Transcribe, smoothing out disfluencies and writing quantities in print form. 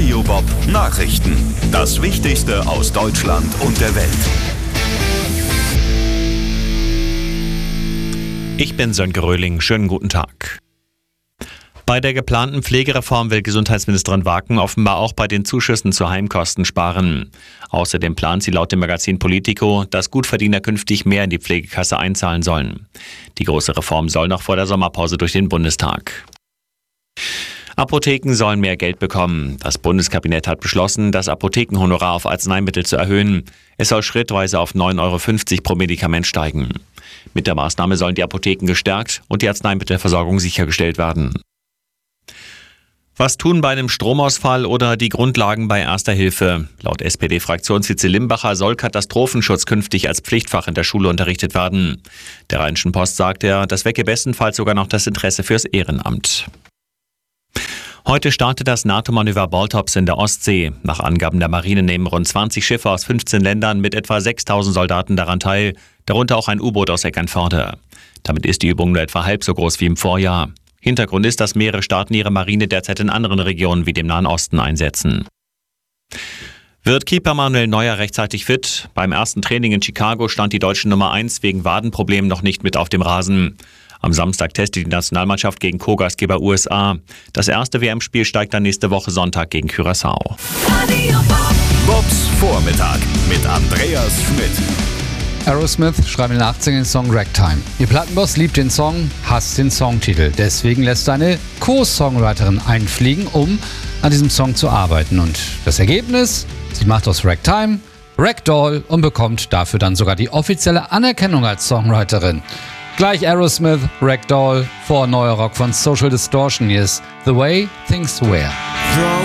Radio Bob Nachrichten. Das Wichtigste aus Deutschland und der Welt. Ich bin Sönke Röhling. Schönen guten Tag. Bei der geplanten Pflegereform will Gesundheitsministerin Waken offenbar auch bei den Zuschüssen zu Heimkosten sparen. Außerdem plant sie laut dem Magazin Politico, dass Gutverdiener künftig mehr in die Pflegekasse einzahlen sollen. Die große Reform soll noch vor der Sommerpause durch den Bundestag. Apotheken sollen mehr Geld bekommen. Das Bundeskabinett hat beschlossen, das Apothekenhonorar auf Arzneimittel zu erhöhen. Es soll schrittweise auf 9,50 € pro Medikament steigen. Mit der Maßnahme sollen die Apotheken gestärkt und die Arzneimittelversorgung sichergestellt werden. Was tun bei einem Stromausfall oder die Grundlagen bei Erster Hilfe? Laut SPD-Fraktionsvize Limbacher soll Katastrophenschutz künftig als Pflichtfach in der Schule unterrichtet werden. Der Rheinischen Post sagt das wecke bestenfalls sogar noch das Interesse fürs Ehrenamt. Heute startet das NATO-Manöver Baltops in der Ostsee. Nach Angaben der Marine nehmen rund 20 Schiffe aus 15 Ländern mit etwa 6.000 Soldaten daran teil, darunter auch ein U-Boot aus Eckernförde. Damit ist die Übung nur etwa halb so groß wie im Vorjahr. Hintergrund ist, dass mehrere Staaten ihre Marine derzeit in anderen Regionen wie dem Nahen Osten einsetzen. Wird Keeper Manuel Neuer rechtzeitig fit? Beim ersten Training in Chicago stand die deutsche Nummer 1 wegen Wadenproblemen noch nicht mit auf dem Rasen. Am Samstag testet die Nationalmannschaft gegen Co-Gastgeber USA. Das erste WM-Spiel steigt dann nächste Woche Sonntag gegen Curaçao. Bobs Vormittag mit Andreas Schmidt. Aerosmith schreibt in den 80ern den Song Ragtime. Ihr Plattenboss liebt den Song, hasst den Songtitel. Deswegen lässt er eine Co-Songwriterin einfliegen, um an diesem Song zu arbeiten. Und das Ergebnis? Sie macht aus Ragtime Ragdoll und bekommt dafür dann sogar die offizielle Anerkennung als Songwriterin. Gleich Aerosmith, Ragdoll, vor neuer Rock von Social Distortion. Hier ist The Way Things Were.